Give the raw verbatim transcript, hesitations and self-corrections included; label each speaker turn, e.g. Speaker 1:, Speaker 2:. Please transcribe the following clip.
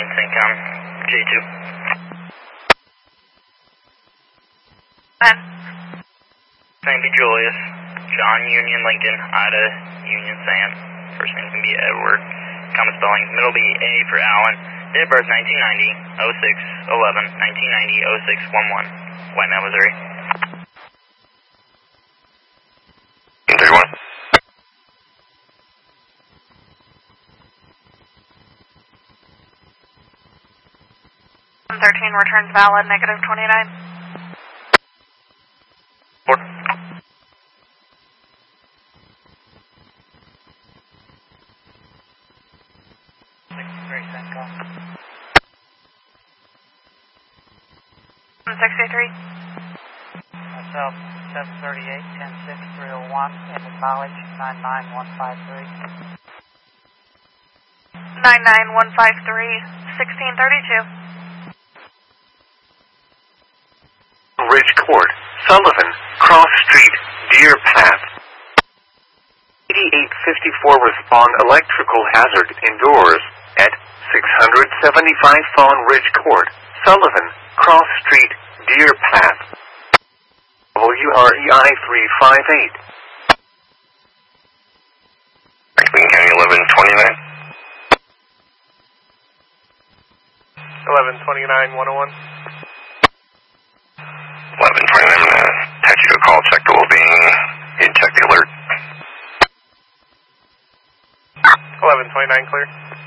Speaker 1: Union Syncom, J two.
Speaker 2: ten.
Speaker 1: Saint B. Julius, John Union Lincoln, Ida Union Sam. First name can be Edward. Common spelling. Middle be A for Allen. Date of birth nineteen ninety, oh six eleven, nineteen ninety, oh six eleven. White Man, Missouri.
Speaker 3: thirty-one.
Speaker 2: thirteen returns valid, negative twenty-nine.
Speaker 3: Four.
Speaker 1: sixty-three, Syncom.
Speaker 2: sixty-three.
Speaker 1: Myself, seven thirty-eight, ten six, three oh one, in the college, nine nine one five three.
Speaker 2: nine nine one five three, sixteen thirty-two.
Speaker 3: Ridge Court, Sullivan, Cross Street, Deer Path. eighty-eight fifty-four respond electrical hazard indoors at six seventy-five Fawn Ridge Court, Sullivan, Cross Street, Deer Path. W R E I three five eight. Franklin County eleven twenty-nine.
Speaker 4: eleven twenty-nine, one oh one.
Speaker 3: eleven twenty-nine, I'm going to text you a call, check the well-being, and check the alert.
Speaker 4: eleven twenty-nine, clear.